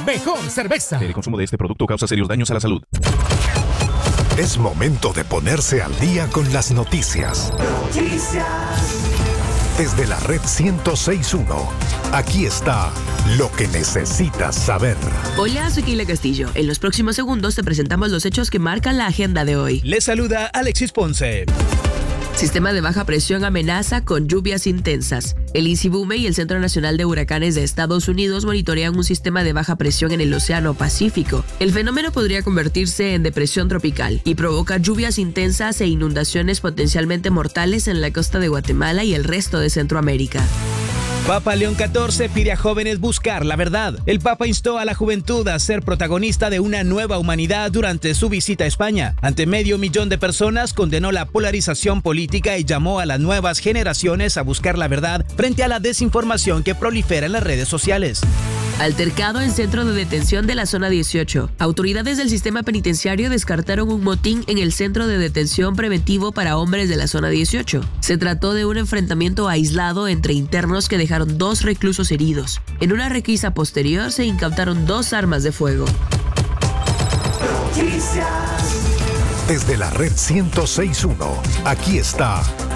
mejor cerveza. El consumo de este producto causa serios daños a la salud. Es momento de ponerse al día con las noticias. Desde la red 106.1, aquí está lo que necesitas saber. Hola, soy Keila Castillo. En los próximos segundos te presentamos los hechos que marcan la agenda de hoy. Les saluda Alexis Ponce. Sistema de baja presión amenaza con lluvias intensas. El INSIBUME y el Centro Nacional de Huracanes de Estados Unidos monitorean un sistema de baja presión en el Océano Pacífico. El fenómeno podría convertirse en depresión tropical y provocar lluvias intensas e inundaciones potencialmente mortales en la costa de Guatemala y el resto de Centroamérica. Papa León XIV pide a jóvenes buscar la verdad. El Papa instó a la juventud a ser protagonista de una nueva humanidad durante su visita a España. Ante 500,000 de personas, condenó la polarización política y llamó a las nuevas generaciones a buscar la verdad frente a la desinformación que prolifera en las redes sociales. Altercado en centro de detención de la zona 18. Autoridades del sistema penitenciario descartaron un motín en el centro de detención preventivo para hombres de la zona 18. Se trató de un enfrentamiento aislado entre internos que dejaron 2 reclusos heridos. En una requisa posterior se incautaron 2 armas de fuego. Desde la red 106.1, aquí está